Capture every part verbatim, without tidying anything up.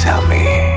Bésame.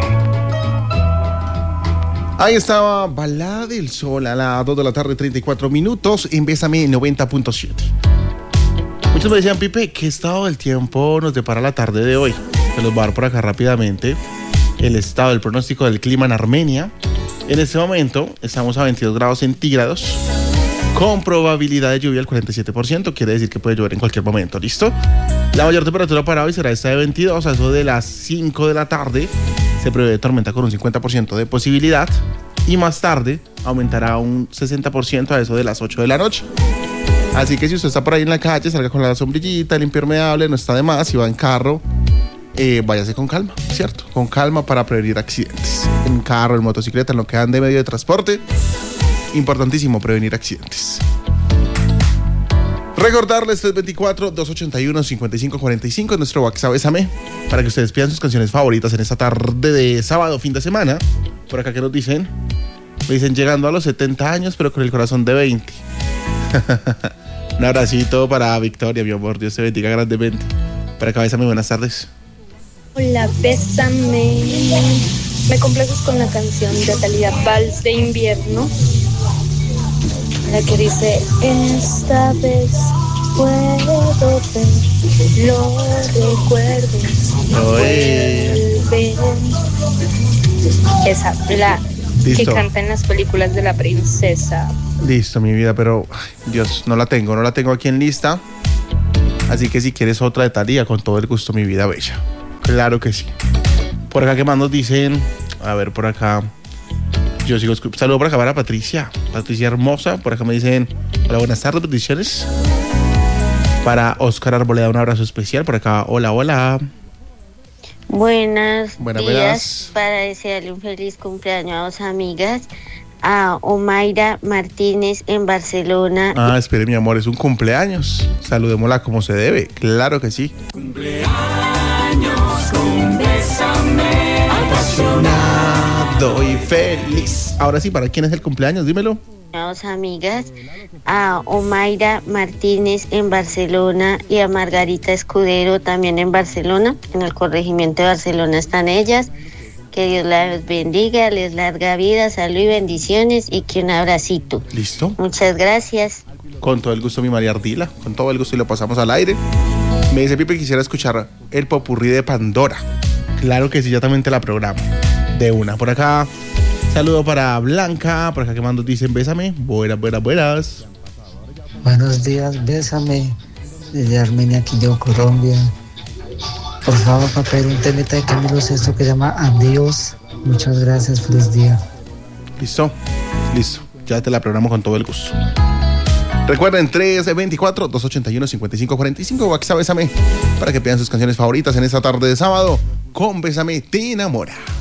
Ahí estaba Balada del Sol a las dos de la tarde, treinta y cuatro minutos, en Bésame noventa punto siete. Muchos me decían, Pipe, ¿qué estado del tiempo nos depara la tarde de hoy? Se los voy a dar por acá rápidamente. El estado del pronóstico del clima en Armenia. En este momento estamos a veintidós grados centígrados, con probabilidad de lluvia al cuarenta y siete por ciento, quiere decir que puede llover en cualquier momento, ¿listo? La mayor temperatura para hoy será esta de veintidós, a eso de las cinco de la tarde. Se prevé tormenta con un cincuenta por ciento de posibilidad, y más tarde aumentará un sesenta por ciento a eso de las ocho de la noche. Así que si usted está por ahí en la calle, salga con la sombrillita, el impermeable, no está de más. Si va en carro, eh, váyase con calma, ¿cierto? Con calma para prevenir accidentes. En carro, en motocicleta, en lo que ande medio de transporte, importantísimo prevenir accidentes. Recordarles tres dos cuatro, dos ocho uno, cinco cinco cuatro cinco en nuestro WhatsApp Bésame, para que ustedes pidan sus canciones favoritas en esta tarde de sábado, fin de semana. Por acá, ¿qué nos dicen? Me dicen, llegando a los setenta años, pero con el corazón de veinte. Un abracito para Victoria, mi amor. Dios te bendiga grandemente. Para acá, Bésame, buenas tardes. Hola, Bésame. Me complaces con la canción de Thalía, Vals de Invierno, la que dice: esta vez puedo ver los recuerdos vuelven. Esa, la Listo. Que canta en las películas de la princesa. Listo, mi vida, pero ay, Dios, no la tengo, no la tengo aquí en lista. Así que si quieres otra de Thalía, con todo el gusto, mi vida bella. Claro que sí. Por acá, ¿qué más nos dicen? A ver, por acá. Yo sigo escuchando. Saludos por acá para Patricia. Patricia hermosa. Por acá me dicen: hola, buenas tardes, bendiciones. Para Oscar Arboleda, un abrazo especial. Por acá, hola, hola. Buenas Buenas días. veras. Para desearle un feliz cumpleaños a dos amigas. A Omaira Martínez en Barcelona. Ah, espere, mi amor, es un cumpleaños. Saludémosla como se debe. Claro que sí. Cumpleaños con Bésame. Apasionado y feliz. Ahora sí, ¿para quién es el cumpleaños? Dímelo. A dos amigas. A Omaira Martínez en Barcelona y a Margarita Escudero también en Barcelona. En el corregimiento de Barcelona están ellas. Que Dios las bendiga, les larga vida, salud y bendiciones, y que un abracito. ¿Listo? Muchas gracias. Con todo el gusto, mi María Ardila. Con todo el gusto, y lo pasamos al aire. Me dice Pipe, quisiera escuchar el popurrí de Pandora. Claro que sí, ya también te la programo. De una. Por acá, saludo para Blanca. Por acá, que mandos dicen: Bésame. Buenas, buenas, buenas. Buenos días, Bésame. Desde Armenia, aquí yo, Colombia. Por favor, para pedir un temita de Camilo Sesto que se llama Adiós. Muchas gracias, feliz día. ¿Listo? Listo. Ya te la programo con todo el gusto. Recuerden, tres dos cuatro, dos ocho uno, cinco cinco cuatro cinco, WhatsApp Bésame, para que pidan sus canciones favoritas en esta tarde de sábado. Con Bésame te enamora.